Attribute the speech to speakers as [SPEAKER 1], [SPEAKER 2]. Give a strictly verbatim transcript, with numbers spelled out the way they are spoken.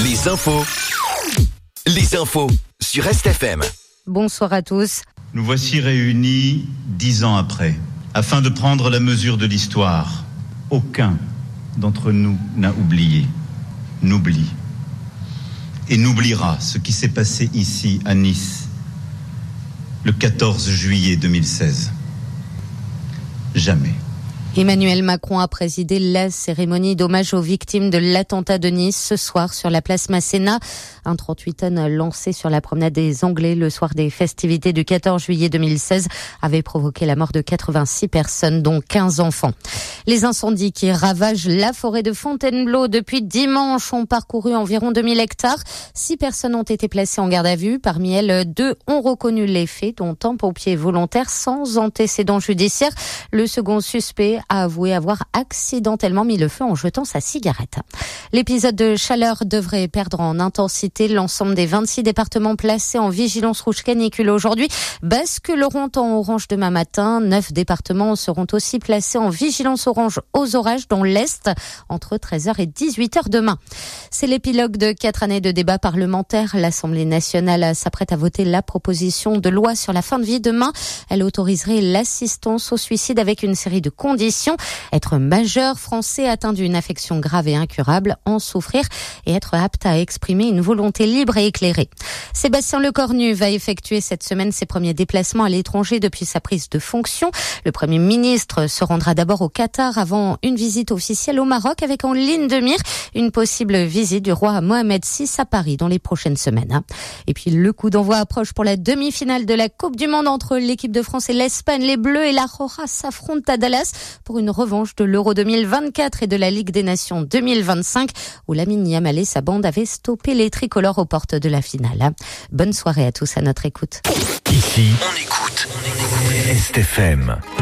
[SPEAKER 1] Les infos. Les infos sur Est F M.
[SPEAKER 2] Bonsoir à tous.
[SPEAKER 3] Nous voici réunis dix ans après, afin de prendre la mesure de l'histoire. Aucun d'entre nous n'a oublié, n'oublie et n'oubliera ce qui s'est passé ici à Nice le quatorze juillet deux mille seize. Jamais.
[SPEAKER 2] Emmanuel Macron a présidé la cérémonie d'hommage aux victimes de l'attentat de Nice ce soir sur la place Masséna. Un trente-huit tonnes lancé sur la promenade des Anglais le soir des festivités du quatorze juillet deux mille seize avait provoqué la mort de quatre-vingt-six personnes, dont quinze enfants. Les incendies qui ravagent la forêt de Fontainebleau depuis dimanche ont parcouru environ deux mille hectares. Six personnes ont été placées en garde à vue. Parmi elles, deux ont reconnu les faits, dont un pompier volontaire sans antécédent judiciaire. Le second suspect a avoué avoir accidentellement mis le feu en jetant sa cigarette. L'épisode de chaleur devrait perdre en intensité. L'ensemble des vingt-six départements placés en vigilance rouge canicule aujourd'hui basculeront en orange demain matin. Neuf départements seront aussi placés en vigilance orange aux orages dans l'Est entre treize heures et dix-huit heures demain. C'est l'épilogue de quatre années de débat parlementaire. L'Assemblée nationale s'apprête à voter la proposition de loi sur la fin de vie demain. Elle autoriserait l'assistance au suicide avec une série de conditions. Être majeur, français, atteint d'une affection grave et incurable, en souffrir et être apte à exprimer une volonté libre et éclairée. Sébastien Lecornu va effectuer cette semaine ses premiers déplacements à l'étranger depuis sa prise de fonction. Le Premier ministre se rendra d'abord au Qatar avant une visite officielle au Maroc avec en ligne de mire une possible visite du roi Mohamed six à Paris dans les prochaines semaines. Et puis le coup d'envoi approche pour la demi-finale de la Coupe du Monde entre l'équipe de France et l'Espagne. Les Bleus et la Roja s'affrontent à Dallas pour une revanche de l'Euro deux mille vingt-quatre et de la Ligue des Nations deux mille vingt-cinq où Lamine Yamal et sa bande avaient stoppé les tricolores aux portes de la finale. Bonne soirée à tous à notre écoute.
[SPEAKER 1] Ici, on écoute Est F M.